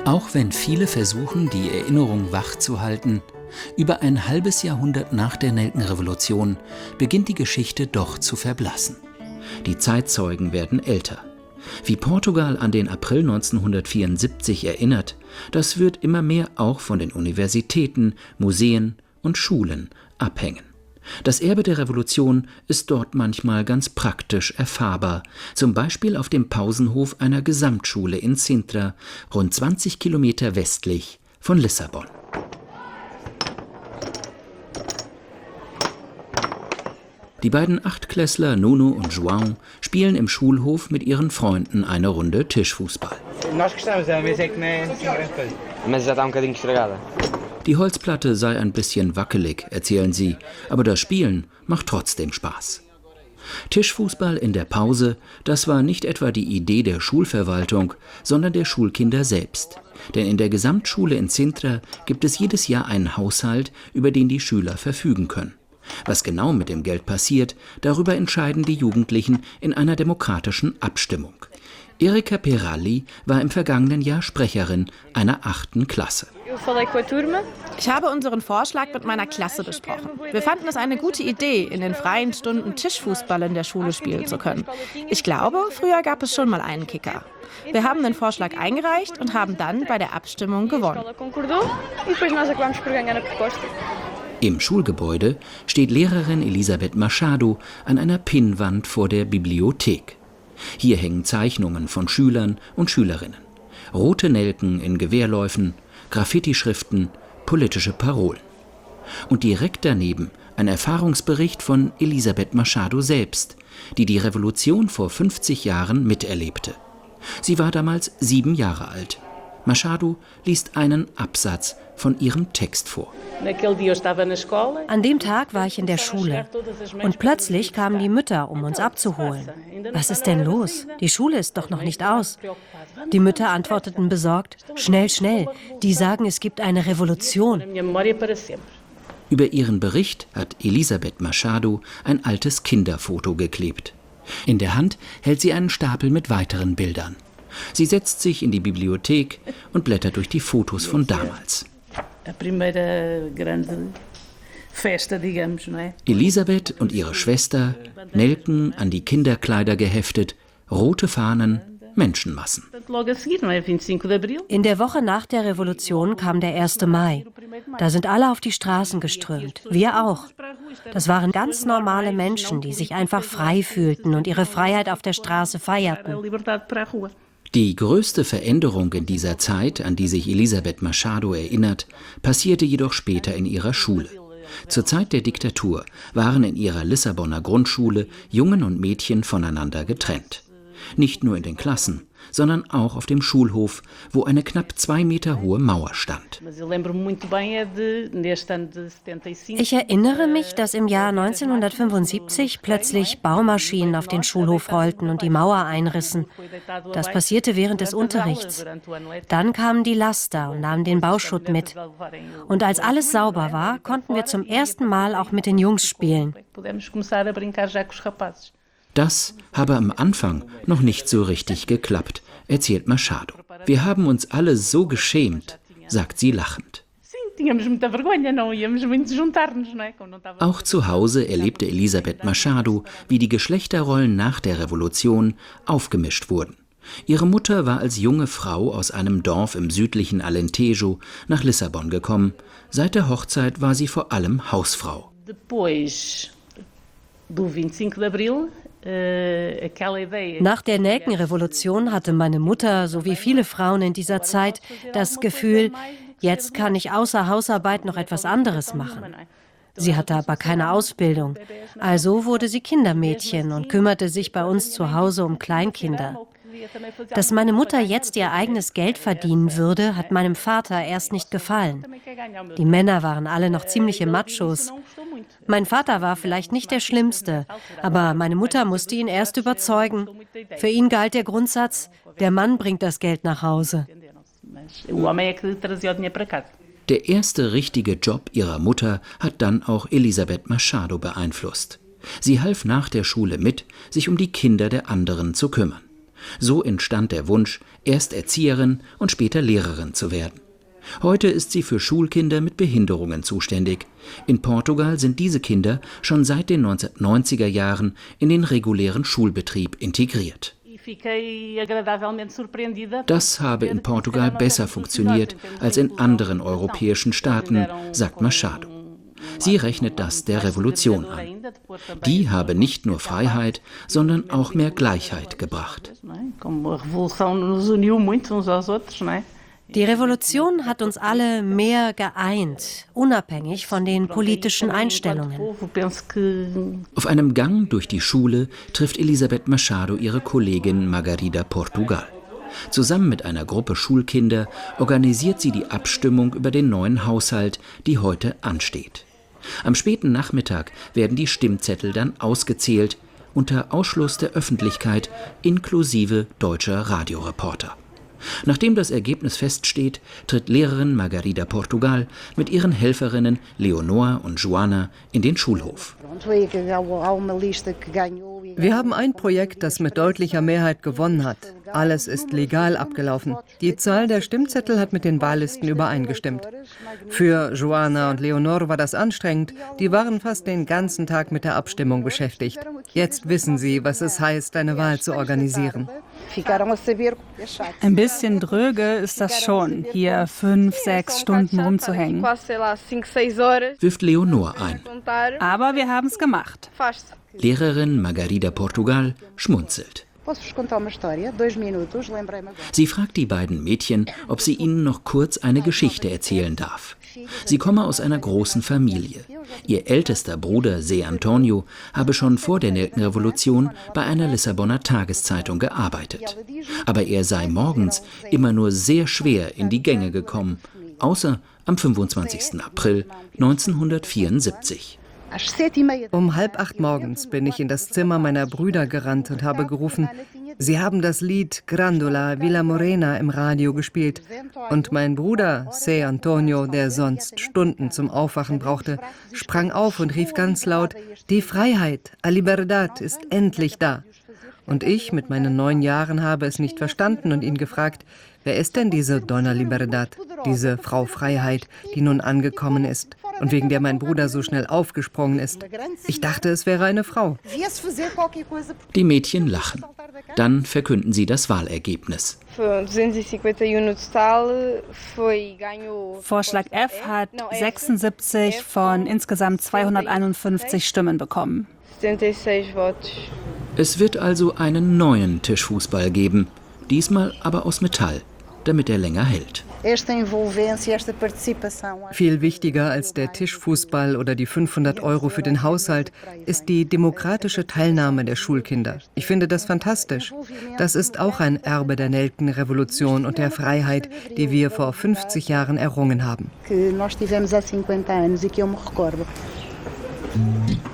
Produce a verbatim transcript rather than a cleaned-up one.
Auch wenn viele versuchen, die Erinnerung wachzuhalten, über ein halbes Jahrhundert nach der Nelkenrevolution beginnt die Geschichte doch zu verblassen. Die Zeitzeugen werden älter. Wie Portugal an den April neunzehnhundertvierundsiebzig erinnert, das wird immer mehr auch von den Universitäten, Museen und Schulen abhängen. Das Erbe der Revolution ist dort manchmal ganz praktisch erfahrbar, zum Beispiel auf dem Pausenhof einer Gesamtschule in Sintra, rund zwanzig Kilometer westlich von Lissabon. Die beiden Achtklässler Nuno und João spielen im Schulhof mit ihren Freunden eine Runde Tischfußball. Die Holzplatte sei ein bisschen wackelig, erzählen sie, aber das Spielen macht trotzdem Spaß. Tischfußball in der Pause, das war nicht etwa die Idee der Schulverwaltung, sondern der Schulkinder selbst. Denn in der Gesamtschule in Sintra gibt es jedes Jahr einen Haushalt, über den die Schüler verfügen können. Was genau mit dem Geld passiert, darüber entscheiden die Jugendlichen in einer demokratischen Abstimmung. Erika Peralli war im vergangenen Jahr Sprecherin einer achten Klasse. Ich habe unseren Vorschlag mit meiner Klasse besprochen. Wir fanden es eine gute Idee, in den freien Stunden Tischfußball in der Schule spielen zu können. Ich glaube, früher gab es schon mal einen Kicker. Wir haben den Vorschlag eingereicht und haben dann bei der Abstimmung gewonnen. Im Schulgebäude steht Lehrerin Elisabeth Machado an einer Pinnwand vor der Bibliothek. Hier hängen Zeichnungen von Schülern und Schülerinnen. Rote Nelken in Gewehrläufen, Graffiti-Schriften, politische Parolen. Und direkt daneben ein Erfahrungsbericht von Elisabeth Machado selbst, die die Revolution vor fünfzig Jahren miterlebte. Sie war damals sieben Jahre alt. Machado liest einen Absatz von ihrem Text vor. An dem Tag war ich in der Schule und plötzlich kamen die Mütter, um uns abzuholen. Was ist denn los? Die Schule ist doch noch nicht aus. Die Mütter antworteten besorgt, schnell, schnell, die sagen, es gibt eine Revolution. Über ihren Bericht hat Elisabeth Machado ein altes Kinderfoto geklebt. In der Hand hält sie einen Stapel mit weiteren Bildern. Sie setzt sich in die Bibliothek und blättert durch die Fotos von damals. Elisabeth und ihre Schwester, Nelken an die Kinderkleider geheftet, rote Fahnen, Menschenmassen. In der Woche nach der Revolution kam der erste Mai. Da sind alle auf die Straßen geströmt, wir auch. Das waren ganz normale Menschen, die sich einfach frei fühlten und ihre Freiheit auf der Straße feierten. Die größte Veränderung in dieser Zeit, an die sich Elisabeth Machado erinnert, passierte jedoch später in ihrer Schule. Zur Zeit der Diktatur waren in ihrer Lissabonner Grundschule Jungen und Mädchen voneinander getrennt. Nicht nur in den Klassen, sondern auch auf dem Schulhof, wo eine knapp zwei Meter hohe Mauer stand. Ich erinnere mich, dass im Jahr neunzehnhundertfünfundsiebzig plötzlich Baumaschinen auf den Schulhof rollten und die Mauer einrissen. Das passierte während des Unterrichts. Dann kamen die Laster und nahmen den Bauschutt mit. Und als alles sauber war, konnten wir zum ersten Mal auch mit den Jungs spielen. Das habe am Anfang noch nicht so richtig geklappt, erzählt Machado. Wir haben uns alle so geschämt, sagt sie lachend. Auch zu Hause erlebte Elisabeth Machado, wie die Geschlechterrollen nach der Revolution aufgemischt wurden. Ihre Mutter war als junge Frau aus einem Dorf im südlichen Alentejo nach Lissabon gekommen. Seit der Hochzeit war sie vor allem Hausfrau. Nach der Nelkenrevolution hatte meine Mutter, so wie viele Frauen in dieser Zeit, das Gefühl, jetzt kann ich außer Hausarbeit noch etwas anderes machen. Sie hatte aber keine Ausbildung, also wurde sie Kindermädchen und kümmerte sich bei uns zu Hause um Kleinkinder. Dass meine Mutter jetzt ihr eigenes Geld verdienen würde, hat meinem Vater erst nicht gefallen. Die Männer waren alle noch ziemliche Machos. Mein Vater war vielleicht nicht der Schlimmste, aber meine Mutter musste ihn erst überzeugen. Für ihn galt der Grundsatz, der Mann bringt das Geld nach Hause. Der erste richtige Job ihrer Mutter hat dann auch Elisabeth Machado beeinflusst. Sie half nach der Schule mit, sich um die Kinder der anderen zu kümmern. So entstand der Wunsch, erst Erzieherin und später Lehrerin zu werden. Heute ist sie für Schulkinder mit Behinderungen zuständig. In Portugal sind diese Kinder schon seit den neunzehnhundertneunziger Jahren in den regulären Schulbetrieb integriert. Das habe in Portugal besser funktioniert als in anderen europäischen Staaten, sagt Machado. Sie rechnet das der Revolution an. Die habe nicht nur Freiheit, sondern auch mehr Gleichheit gebracht. Die Revolution hat uns alle mehr geeint, unabhängig von den politischen Einstellungen. Auf einem Gang durch die Schule trifft Elisabeth Machado ihre Kollegin Margarida Portugal. Zusammen mit einer Gruppe Schulkinder organisiert sie die Abstimmung über den neuen Haushalt, die heute ansteht. Am späten Nachmittag werden die Stimmzettel dann ausgezählt, unter Ausschluss der Öffentlichkeit inklusive deutscher Radioreporter. Nachdem das Ergebnis feststeht, tritt Lehrerin Margarida Portugal mit ihren Helferinnen Leonor und Joana in den Schulhof. Wir haben ein Projekt, das mit deutlicher Mehrheit gewonnen hat. Alles ist legal abgelaufen. Die Zahl der Stimmzettel hat mit den Wahllisten übereingestimmt. Für Joana und Leonor war das anstrengend. Die waren fast den ganzen Tag mit der Abstimmung beschäftigt. Jetzt wissen sie, was es heißt, eine Wahl zu organisieren. Ein bisschen dröge ist das schon, hier fünf, sechs Stunden rumzuhängen. Wirft Leonor ein. Aber wir haben es gemacht. Lehrerin Margarida Portugal schmunzelt. Sie fragt die beiden Mädchen, ob sie ihnen noch kurz eine Geschichte erzählen darf. Sie komme aus einer großen Familie. Ihr ältester Bruder, Zé Antonio, habe schon vor der Nelkenrevolution bei einer Lissabonner Tageszeitung gearbeitet. Aber er sei morgens immer nur sehr schwer in die Gänge gekommen, außer am fünfundzwanzigsten April neunzehnhundertvierundsiebzig. Um halb acht morgens bin ich in das Zimmer meiner Brüder gerannt und habe gerufen, sie haben das Lied Grândola Vila Morena im Radio gespielt. Und mein Bruder, Zé Antonio, der sonst Stunden zum Aufwachen brauchte, sprang auf und rief ganz laut, die Freiheit, a liberdad, ist endlich da. Und ich mit meinen neun Jahren habe es nicht verstanden und ihn gefragt, wer ist denn diese Dona Liberdad, diese Frau Freiheit, die nun angekommen ist und wegen der mein Bruder so schnell aufgesprungen ist. Ich dachte, es wäre eine Frau. Die Mädchen lachen. Dann verkünden sie das Wahlergebnis. Vorschlag F hat sechsundsiebzig von insgesamt zweihunderteinundfünfzig Stimmen bekommen. Es wird also einen neuen Tischfußball geben, diesmal aber aus Metall, damit er länger hält. Viel wichtiger als der Tischfußball oder die fünfhundert Euro für den Haushalt ist die demokratische Teilnahme der Schulkinder. Ich finde das fantastisch. Das ist auch ein Erbe der Nelkenrevolution und der Freiheit, die wir vor fünfzig Jahren errungen haben.